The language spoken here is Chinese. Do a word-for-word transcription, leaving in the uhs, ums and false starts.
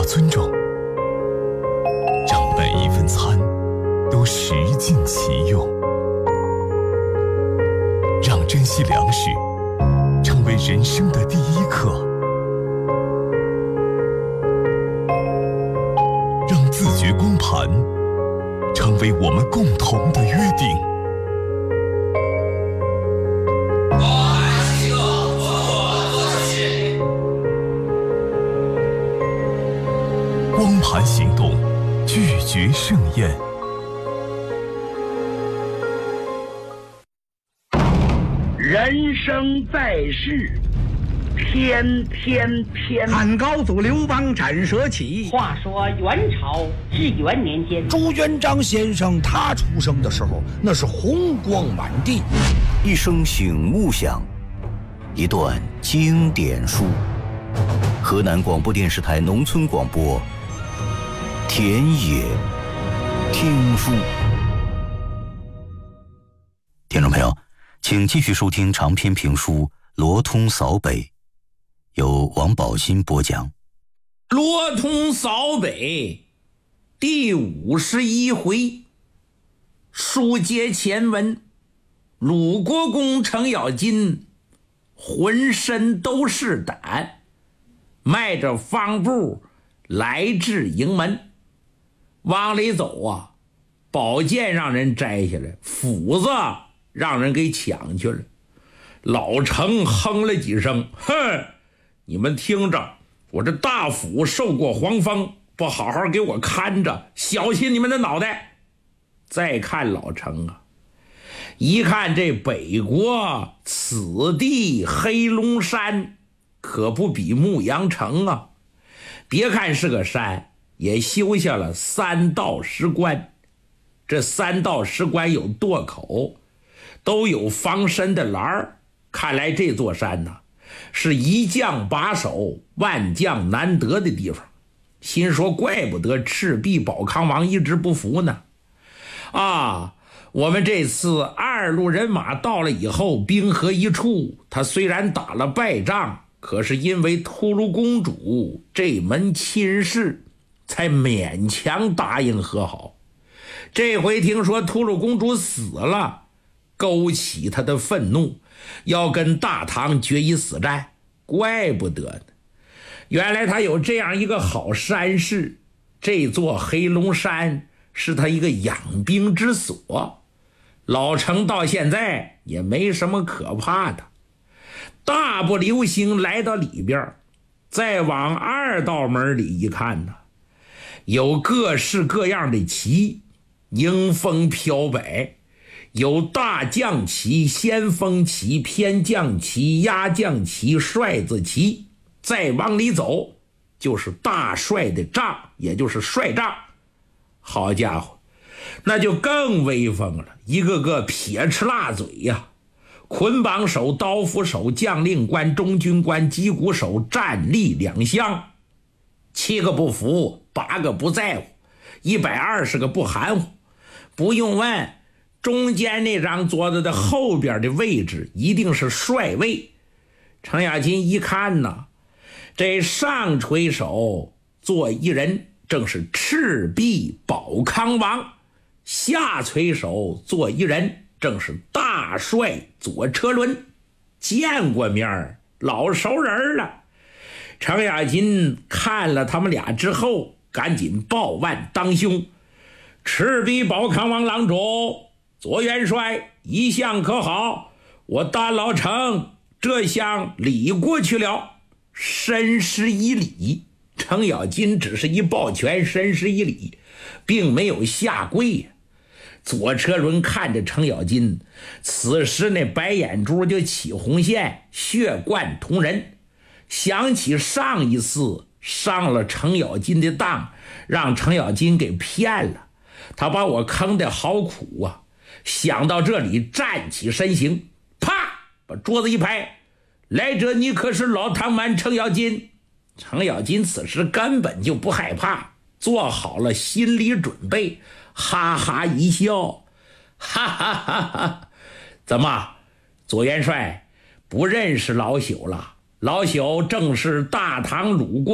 尊重，让每一份餐都食尽其用，让珍惜粮食成为人生的第一课，让自觉光盘成为我们共同的约定。光盘行动，拒绝盛宴。 人生在世，天天天。 汉高祖刘邦斩蛇起。 话说元朝至元年间， 朱元璋先生他出生的时候，那是红光满地。 一声醒目响，一段经典书。河南广播电视台农村广播，田野听书。听众朋友，请继续收听长篇评书《罗通扫北》，由王宝新播讲。 罗通扫北第五十一回，书接前文。鲁国公程咬金浑身都是胆，迈着方步来至营门。往里走啊，宝剑让人摘下来，斧子让人给抢去了。老程哼了几声，哼，你们听着，我这大斧受过黄风，不好好给我看着，小心你们的脑袋。再看老程啊，一看这北国此地黑龙山可不比牧羊城啊，别看是个山，也修下了三道石关。这三道石关有垛口，都有防身的栏儿。看来这座山呢，是一将把守，万将难得的地方。心说怪不得赤壁保康王一直不服呢。啊，我们这次二路人马到了以后，兵合一处，他虽然打了败仗，可是因为秃噜公主这门亲事，才勉强答应和好。这回听说秃噜公主死了，勾起他的愤怒，要跟大唐决一死战。怪不得呢，原来他有这样一个好山势，这座黑龙山是他一个养兵之所。老程到现在也没什么可怕的，大步流星来到里边，再往二道门里一看呢，有各式各样的旗，迎风飘摆，有大将旗、先锋旗、偏将旗、压将旗、帅子旗。再往里走就是大帅的帐，也就是帅帐。好家伙，那就更威风了，一个个撇翅辣嘴呀，捆绑手、刀斧手、将令官、中军官、击鼓手，站立两厢。七个不服，八个不在乎，一百二十个不含糊。不用问，中间那张桌子的后边的位置一定是帅位。程咬金一看呢，这上垂手坐一人，正是赤壁保康王；下垂手坐一人，正是大帅左车轮。见过面，老熟人了。程咬金看了他们俩之后，赶紧抱腕当胸：赤壁保康王郎主，左元帅一向可好？我大老程这厢礼过去了。深施一礼，程咬金只是一抱拳，深施一礼，并没有下跪。左车轮看着程咬金，此时那白眼珠就起红线，血贯瞳仁。想起上一次上了程咬金的当，让程咬金给骗了，他把我坑得好苦啊。想到这里，站起身形，啪把桌子一拍：来者你可是老唐蛮程咬金？程咬金此时根本就不害怕，做好了心理准备，哈哈一笑，哈哈哈哈！怎么，左元帅不认识老朽了？老朽正是大唐鲁国